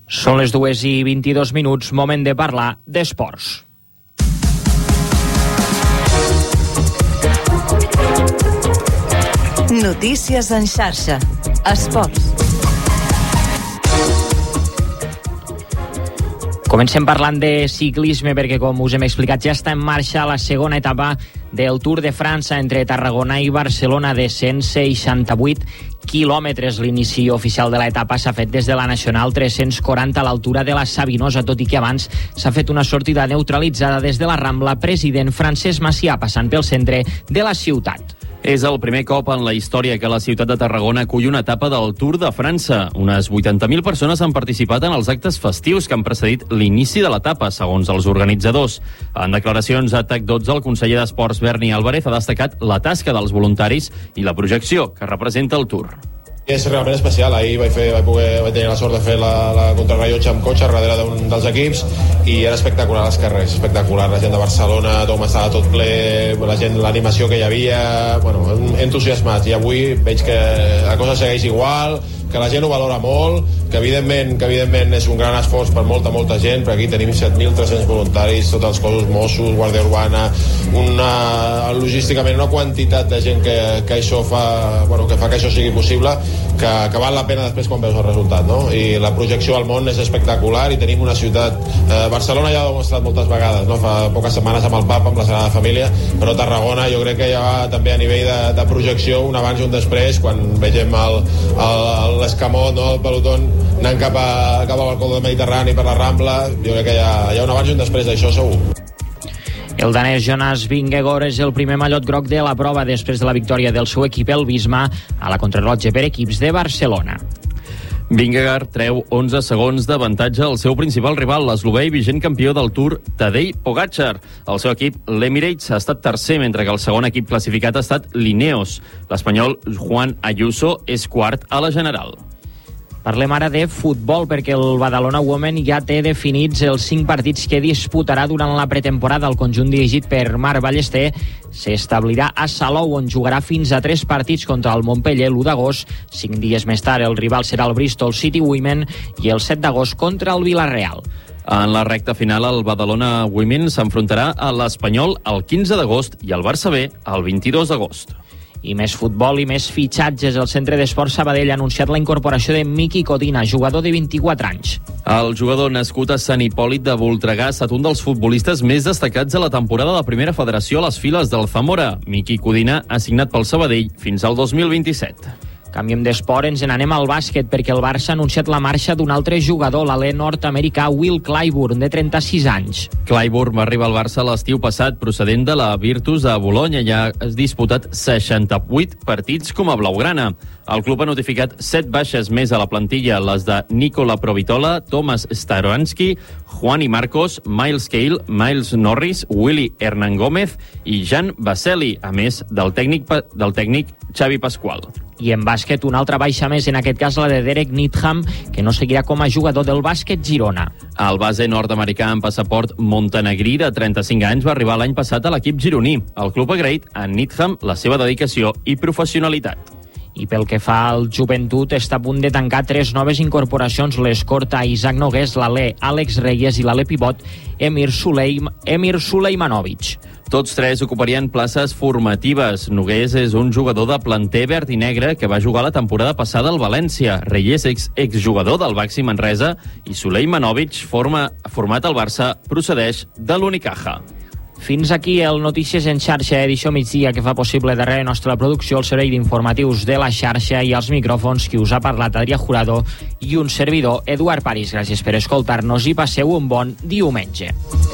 Són les 2:22, moment de parlar d'esports. Notícies en xarxa. Esports. Comencem parlant de ciclisme perquè, com us hem explicat, ja està en marxa la segona etapa del Tour de França entre Tarragona i Barcelona de 168 quilòmetres. L'inici oficial de l'etapa s'ha fet des de la Nacional 340 a l'altura de la Sabinosa, tot i que abans s'ha fet una sortida neutralitzada des de la Rambla President Francesc Macià, passant pel centre de la ciutat. És el primer cop en la història que la ciutat de Tarragona acull una etapa del Tour de França. Unes 80.000 persones han participat en els actes festius que han precedit l'inici de l'etapa, segons els organitzadors. En declaracions a TAC12, el conseller d'Esports, Berni Álvarez, ha destacat la tasca dels voluntaris i la projecció que representa el Tour. És realment especial. Ahir vaig tenir la sort de fer la contrarrellotge amb cotxe darrere d'un dels equips i era espectacular als carrers, espectacular. La gent de Barcelona, tothom estava tot ple, la gent, l'animació que hi havia, entusiasmats. I avui veig que la cosa segueix igual, que la gent ho valora molt, que evidentment és un gran esforç per molta gent, perquè aquí tenim 7.300 voluntaris, tots els cossos Mossos, Guàrdia Urbana, logísticament una quantitat de gent que això fa, que fa que això sigui possible, que val la pena després quan veus el resultat, no? I la projecció al món és espectacular i tenim una ciutat... Barcelona ja ho ha demostrat moltes vegades, no? Fa poques setmanes amb el Papa, amb la Sagrada Família, però Tarragona jo crec que ja va també a nivell de projecció un abans i un després, quan vegem l'escamot, no? El pelotó anant cap al balcó del Mediterrani per la Rambla, jo crec que hi ha un abans i un després d'això segur. El danès Jonas Vingegaard és el primer mallot groc de la prova després de la victòria del seu equip, el Visma, a la contrarrellotge per equips de Barcelona. Vingegaard treu 11 segons d'avantatge al seu principal rival, l'eslovè i vigent campió del Tour, Tadej Pogačar. El seu equip, l'Emirates, ha estat tercer, mentre que el segon equip classificat ha estat l'Ineos. L'espanyol Juan Ayuso és quart a la general. Parlem ara de futbol, perquè el Badalona Women ja té definits els 5 partits que disputarà durant la pretemporada. El conjunt dirigit per Marc Ballester s'establirà a Salou, on jugarà fins a 3 partits contra el Montpeller l'1 d'agost. 5 dies més tard el rival serà el Bristol City Women i el 7 d'agost contra el Villarreal. En la recta final, el Badalona Women s'enfrontarà a l'Espanyol el 15 d'agost i el Barça B el 22 d'agost. I més futbol i més fitxatges. El Centre d'Esports Sabadell ha anunciat la incorporació de Miki Codina, jugador de 24 anys. El jugador nascut a Sant Hipòlit de Voltregà ha estat un dels futbolistes més destacats de la temporada de Primera Federació a les files del Zamora. Miki Codina ha signat pel Sabadell fins al 2027. Canviem d'esport, ens n'anem al bàsquet, perquè el Barça ha anunciat la marxa d'un altre jugador, l'alè nord-americà Will Clyburn, de 36 anys. Clyburn va arribar al Barça l'estiu passat procedent de la Virtus de Bolonya i ha disputat 68 partits com a blaugrana. El club ha notificat 7 baixes més a la plantilla, les de Nikola Provitola, Tomas Staroanski, Juan y Marcos, Miles Cale, Miles Norris, Willy Hernán Gómez i Jan Vaseli, a més del tècnic Xavi Pascual. I en bàsquet, una altra baixa més, en aquest cas la de Derek Needham, que no seguirà com a jugador del bàsquet Girona. El base nord-americà amb passaport montenegrí de 35 anys va arribar l'any passat a l'equip gironí. El club ha agraït a Needham la seva dedicació i professionalitat. I pel que fa al joventut, està a punt de tancar 3 noves incorporacions: l'escorta Isaac Nogués, l'alè Àlex Reyes i l'alè pivot Emir Suleimanovic. Tots 3 ocuparien places formatives. Nogués és un jugador de planter verd i negre que va jugar la temporada passada al València. Reyes, exjugador del Baxi Manresa, i Suleimanovic, format al Barça, procedeix de l'Unicaja. Fins aquí el Notícies en xarxa, edició migdia, que fa possible darrere nostra producció el servei d'informatius de la xarxa, i als micròfons qui us ha parlat, Adrià Jurado, i un servidor, Eduard París. Gràcies per escoltar-nos i passeu un bon diumenge.